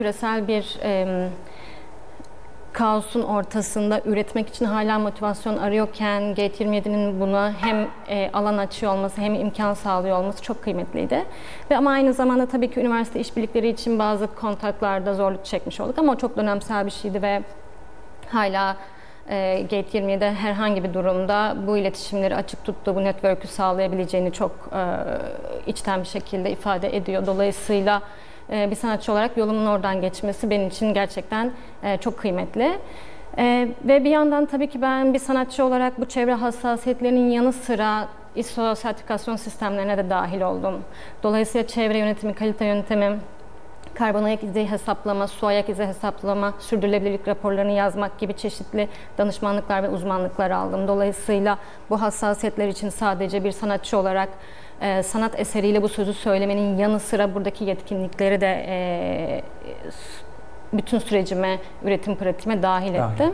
Küresel bir kaosun ortasında üretmek için hala motivasyon arıyorken Gate 27'nin buna hem alan açıyor olması hem imkan sağlıyor olması çok kıymetliydi. Ama aynı zamanda tabii ki üniversite işbirlikleri için bazı kontaklarda zorluk çekmiş olduk ama o çok dönemsel bir şeydi ve hala Gate 27'de herhangi bir durumda bu iletişimleri açık tuttuğu, bu network'ü sağlayabileceğini çok içten bir şekilde ifade ediyor. Dolayısıyla bir sanatçı olarak yolumun oradan geçmesi benim için gerçekten çok kıymetli. Ve bir yandan tabii ki ben bir sanatçı olarak bu çevre hassasiyetlerinin yanı sıra ISO sertifikasyon sistemlerine de dahil oldum. Dolayısıyla çevre yönetimi, kalite yönetimi, karbon ayak izi hesaplama, su ayak izi hesaplama, sürdürülebilirlik raporlarını yazmak gibi çeşitli danışmanlıklar ve uzmanlıklar aldım. Dolayısıyla bu hassasiyetler için sadece bir sanatçı olarak sanat eseriyle bu sözü söylemenin yanı sıra buradaki yetkinlikleri de bütün sürecime, üretim pratiğime dahil ettim.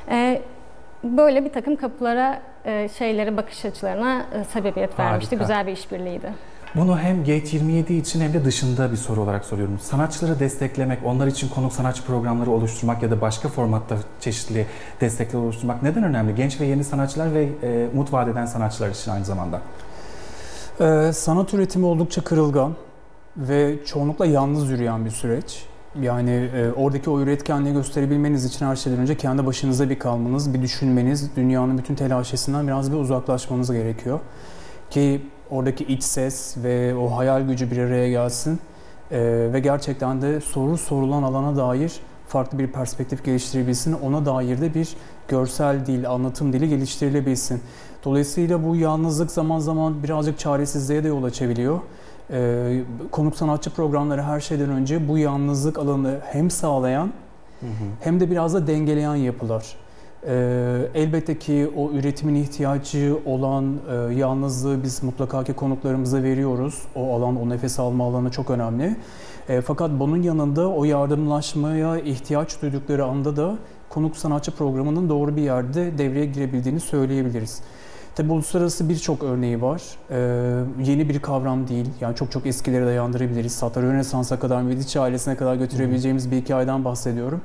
Böyle bir takım kapılara, bakış açılarına sebebiyet vermişti. Güzel bir işbirliğiydi. Bunu hem Gate 27 için hem de dışında bir soru olarak soruyorum. Sanatçıları desteklemek, onlar için konuk sanatçı programları oluşturmak ya da başka formatta çeşitli destekler oluşturmak neden önemli? Genç ve yeni sanatçılar ve umut vaat eden sanatçılar için aynı zamanda. Sanat üretimi oldukça kırılgan ve çoğunlukla yalnız yürüyen bir süreç. Yani oradaki o üretkenliği gösterebilmeniz için her şeyden önce kendi başınıza bir kalmanız, bir düşünmeniz, dünyanın bütün telaşesinden biraz bir uzaklaşmanız gerekiyor. Ki oradaki iç ses ve o hayal gücü bir araya gelsin ve gerçekten de sorulan alana dair farklı bir perspektif geliştirebilsin, ona dair de bir görsel dil, anlatım dili geliştirilebilsin. Dolayısıyla bu yalnızlık zaman zaman birazcık çaresizliğe de yol açabiliyor. Konuk sanatçı programları her şeyden önce bu yalnızlık alanı hem sağlayan hem de biraz da dengeleyen yapılar. Elbette ki o üretimin ihtiyacı olan yalnızlığı biz mutlaka ki konuklarımıza veriyoruz. O alan, o nefes alma alanı çok önemli. Fakat bunun yanında o yardımlaşmaya ihtiyaç duydukları anda da konuk sanatçı programının doğru bir yerde devreye girebildiğini söyleyebiliriz. Tabi uluslararası birçok örneği var. Yeni bir kavram değil. Yani çok eskilere dayandırabiliriz. Hatta Rönesans'a kadar, Medici ailesine kadar götürebileceğimiz bir hikayeden bahsediyorum.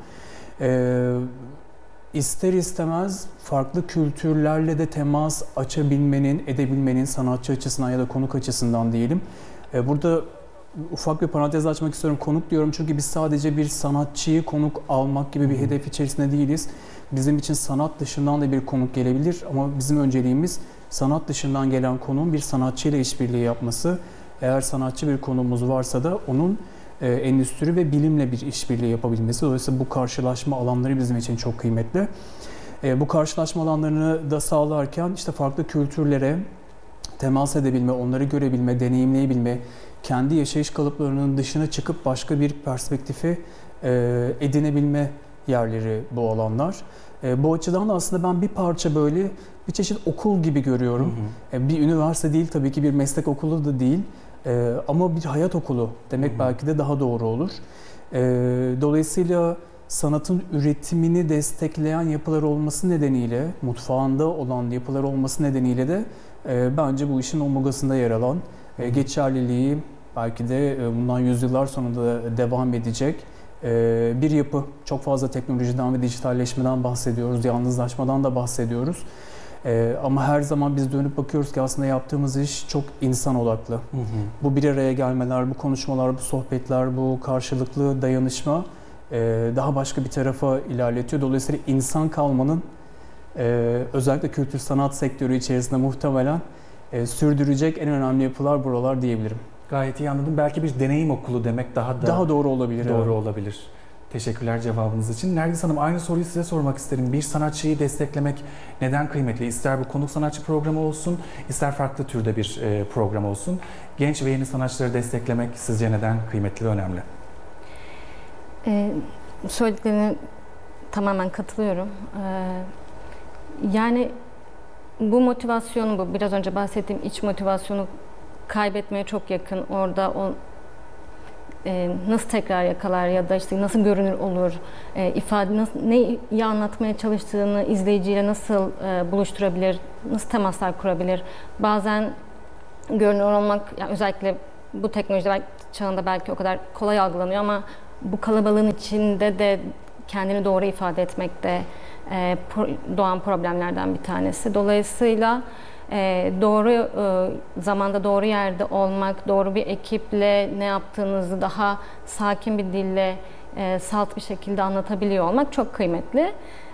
İster istemez farklı kültürlerle de temas açabilmenin, edebilmenin sanatçı açısından ya da konuk açısından diyelim. Burada ufak bir parantez açmak istiyorum. Konuk diyorum çünkü biz sadece bir sanatçıyı konuk almak gibi bir hedef içerisinde değiliz. Bizim için sanat dışından da bir konuk gelebilir ama bizim önceliğimiz sanat dışından gelen konuğun bir sanatçıyla işbirliği yapması. Eğer sanatçı bir konuğumuz varsa da onun endüstri ve bilimle bir işbirliği yapabilmesi. Dolayısıyla bu karşılaşma alanları bizim için çok kıymetli. Bu karşılaşma alanlarını da sağlarken işte farklı kültürlere temas edebilme, onları görebilme, deneyimleyebilme, kendi yaşayış kalıplarının dışına çıkıp başka bir perspektifi edinebilme yerleri bu alanlar. Bu açıdan da aslında ben bir parça böyle bir çeşit okul gibi görüyorum. Bir üniversite değil tabii ki, bir meslek okulu da değil. Ama bir hayat okulu demek belki de daha doğru olur. Dolayısıyla sanatın üretimini destekleyen yapılar olması nedeniyle, mutfağında olan yapılar olması nedeniyle de bence bu işin omurgasında yer alan, geçerliliği belki de bundan yüzyıllar sonra da devam edecek bir yapı. Çok fazla teknolojiden ve dijitalleşmeden bahsediyoruz, yalnızlaşmadan da bahsediyoruz. Ama her zaman biz dönüp bakıyoruz ki aslında yaptığımız iş çok insan odaklı. Bu bir araya gelmeler, bu konuşmalar, bu sohbetler, bu karşılıklı dayanışma daha başka bir tarafa ilerletiyor. Dolayısıyla insan kalmanın özellikle kültür sanat sektörü içerisinde muhtemelen sürdürecek en önemli yapılar buralar diyebilirim. Gayet iyi anladım. Belki bir deneyim okulu demek daha doğru olabilir. Doğru olabilir. Teşekkürler cevabınız için. Nergis Hanım, aynı soruyu size sormak isterim. Bir sanatçıyı desteklemek neden kıymetli? İster bu konuk sanatçı programı olsun, ister farklı türde bir program olsun. Genç ve yeni sanatçıları desteklemek sizce neden kıymetli ve önemli? Söylediklerine tamamen katılıyorum. Yani bu motivasyonu, bu biraz önce bahsettiğim iç motivasyonu kaybetmeye çok yakın. Orada o nasıl tekrar yakalar ya da işte nasıl görünür olur, neyi anlatmaya çalıştığını izleyiciyle nasıl buluşturabilir, nasıl temaslar kurabilir. Bazen görünür olmak, yani özellikle bu teknolojide çağında belki o kadar kolay algılanıyor ama bu kalabalığın içinde de kendini doğru ifade etmekte doğan problemlerden bir tanesi. Dolayısıyla doğru zamanda doğru yerde olmak, doğru bir ekiple ne yaptığınızı daha sakin bir dille, salt bir şekilde anlatabiliyor olmak çok kıymetli.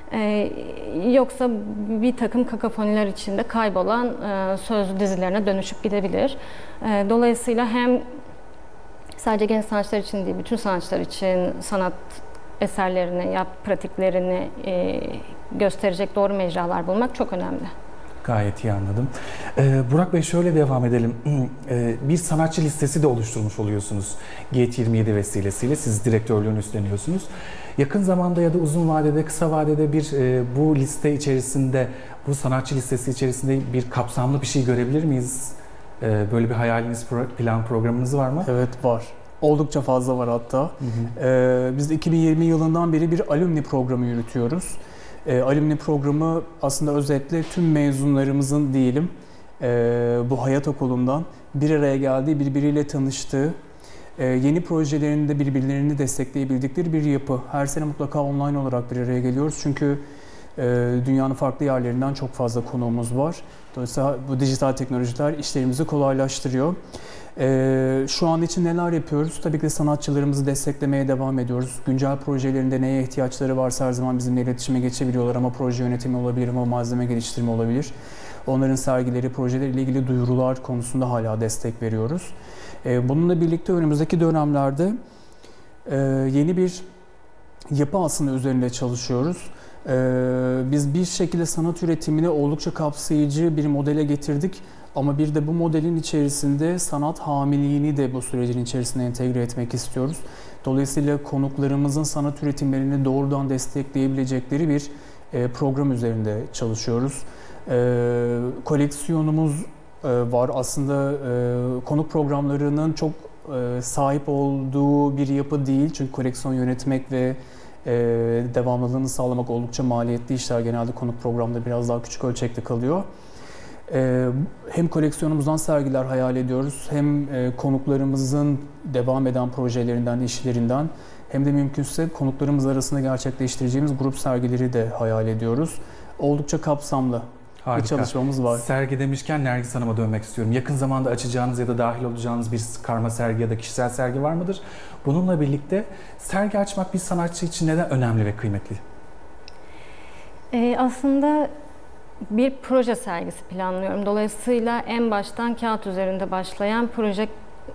Yoksa bir takım kakafoniler içinde kaybolan sözlü dizilerine dönüşüp gidebilir. Dolayısıyla hem sadece genç sanatçılar için değil, bütün sanatçılar için sanat eserlerini, pratiklerini gösterecek doğru mecralar bulmak çok önemli. Gayet iyi anladım. Burak Bey, şöyle devam edelim. Bir sanatçı listesi de oluşturmuş oluyorsunuz. Gate27 vesilesiyle siz direktörlüğünü üstleniyorsunuz. Yakın zamanda ya da uzun vadede, kısa vadede bu liste içerisinde, bu sanatçı listesi içerisinde bir kapsamlı bir şey görebilir miyiz? Böyle bir hayaliniz, plan, programınız var mı? Evet, var. Oldukça fazla var hatta. Biz 2020 yılından beri bir alumni programı yürütüyoruz. Alumni programı aslında özetle tüm mezunlarımızın diyelim bu hayat okulundan bir araya geldiği, birbiriyle tanıştığı, yeni projelerinde birbirlerini destekleyebildikleri bir yapı. Her sene mutlaka online olarak bir araya geliyoruz çünkü dünyanın farklı yerlerinden çok fazla konuğumuz var. Dolayısıyla bu dijital teknolojiler işlerimizi kolaylaştırıyor. Şu an için neler yapıyoruz? Tabii ki de sanatçılarımızı desteklemeye devam ediyoruz. Güncel projelerinde neye ihtiyaçları varsa her zaman bizimle iletişime geçebiliyorlar ama proje yönetimi olabilir ama malzeme geliştirme olabilir. Onların sergileri, projeleriyle ilgili duyurular konusunda hala destek veriyoruz. Bununla birlikte önümüzdeki dönemlerde yeni bir yapı aslında üzerinde çalışıyoruz. Biz bir şekilde sanat üretimini oldukça kapsayıcı bir modele getirdik. Ama bir de bu modelin içerisinde sanat hamiliğini de bu sürecin içerisine entegre etmek istiyoruz. Dolayısıyla konuklarımızın sanat üretimlerini doğrudan destekleyebilecekleri bir program üzerinde çalışıyoruz. Koleksiyonumuz var. Aslında konuk programlarının çok sahip olduğu bir yapı değil. Çünkü koleksiyon yönetmek ve devamlılığını sağlamak oldukça maliyetli işler. Genelde konuk programda biraz daha küçük ölçekte kalıyor. Hem koleksiyonumuzdan sergiler hayal ediyoruz, hem konuklarımızın devam eden projelerinden, işlerinden, hem de mümkünse konuklarımız arasında gerçekleştireceğimiz grup sergileri de hayal ediyoruz. Oldukça kapsamlı bir çalışmamız var. Sergi demişken Nergis Hanım'a dönmek istiyorum. Yakın zamanda açacağınız ya da dahil olacağınız bir karma sergi ya da kişisel sergi var mıdır? Bununla birlikte sergi açmak bir sanatçı için neden önemli ve kıymetli? Aslında bir proje sergisi planlıyorum. Dolayısıyla en baştan kağıt üzerinde başlayan projeyi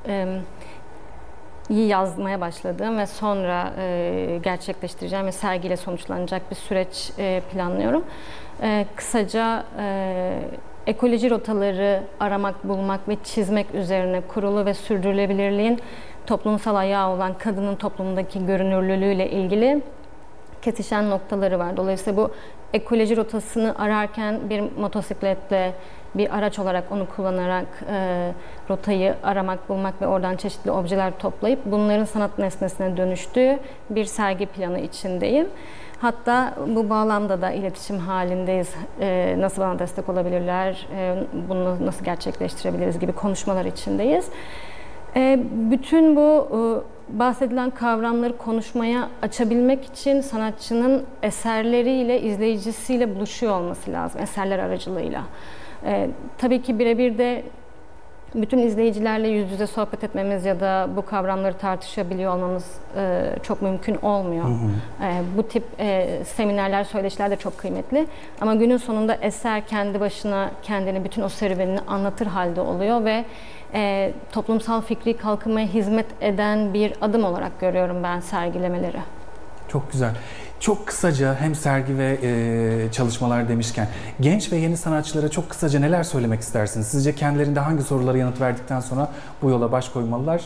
yazmaya başladığım ve sonra gerçekleştireceğim ve sergiyle sonuçlanacak bir süreç planlıyorum. Kısaca ekoloji rotaları aramak, bulmak ve çizmek üzerine kurulu ve sürdürülebilirliğin toplumsal ayağı olan kadının toplumdaki görünürlülüğüyle ilgili kesişen noktaları var. Dolayısıyla bu ekoloji rotasını ararken bir motosikletle, bir araç olarak onu kullanarak rotayı aramak, bulmak ve oradan çeşitli objeler toplayıp bunların sanat nesnesine dönüştüğü bir sergi planı içindeyim. Hatta bu bağlamda da iletişim halindeyiz. Nasıl bana destek olabilirler, bunu nasıl gerçekleştirebiliriz gibi konuşmalar içindeyiz. Bütün bu bahsedilen kavramları konuşmaya açabilmek için sanatçının eserleriyle, izleyicisiyle buluşuyor olması lazım, eserler aracılığıyla. Tabii ki birebir de bütün izleyicilerle yüz yüze sohbet etmemiz ya da bu kavramları tartışabiliyor olmamız çok mümkün olmuyor. Bu tip seminerler, söyleşiler de çok kıymetli. Ama günün sonunda eser kendi başına kendini, bütün o serüvenini anlatır halde oluyor ve toplumsal fikri kalkınmaya hizmet eden bir adım olarak görüyorum ben sergilemeleri. Çok güzel. Çok kısaca hem sergi ve çalışmalar demişken genç ve yeni sanatçılara çok kısaca neler söylemek istersiniz? Sizce kendilerinde hangi sorulara yanıt verdikten sonra bu yola baş koymalılar?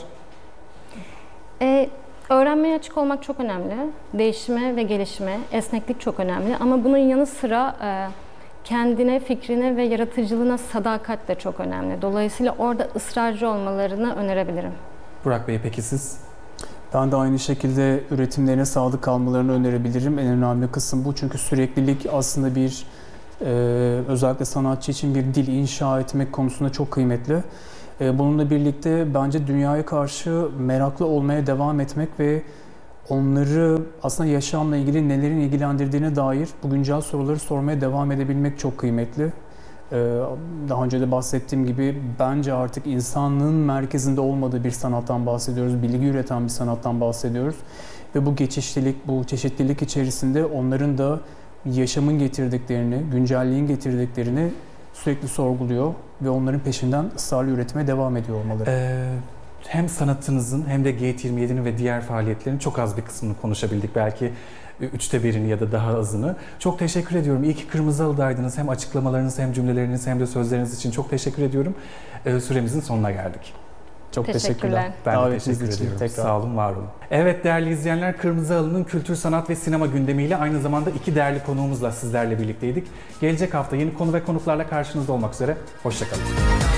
Öğrenmeye açık olmak çok önemli. Değişime ve gelişime, esneklik çok önemli. Ama bunun yanı sıra kendine, fikrine ve yaratıcılığına sadakat de çok önemli. Dolayısıyla orada ısrarcı olmalarını önerebilirim. Burak Bey, peki siz? Ben de aynı şekilde üretimlerine sadık kalmalarını önerebilirim. En önemli kısım bu. Çünkü süreklilik aslında bir özellikle sanatçı için bir dil inşa etmek konusunda çok kıymetli. Bununla birlikte bence dünyaya karşı meraklı olmaya devam etmek ve onları aslında yaşamla ilgili nelerin ilgilendirdiğine dair bu güncel soruları sormaya devam edebilmek çok kıymetli. Daha önce de bahsettiğim gibi bence artık insanlığın merkezinde olmadığı bir sanattan bahsediyoruz, bilgi üreten bir sanattan bahsediyoruz. Ve bu geçişlilik, bu çeşitlilik içerisinde onların da yaşamın getirdiklerini, güncelliğin getirdiklerini sürekli sorguluyor ve onların peşinden ısrarla üretmeye devam ediyor olmaları. Hem sanatınızın hem de Gate27'nin ve diğer faaliyetlerin çok az bir kısmını konuşabildik. Belki 1/3'ünü ya da daha azını. Çok teşekkür ediyorum. İyi ki Kırmızı Halı'daydınız. Hem açıklamalarınız hem cümleleriniz hem de sözleriniz için çok teşekkür ediyorum. Süremizin sonuna geldik. Çok teşekkürler. Ben de Davetiniz teşekkür için ediyorum. tekrar. Sağ olun, var olun. Evet değerli izleyenler, Kırmızı Halı'nın kültür, sanat ve sinema gündemiyle aynı zamanda 2 değerli konuğumuzla sizlerle birlikteydik. Gelecek hafta yeni konu ve konuklarla karşınızda olmak üzere. Hoşça kalın.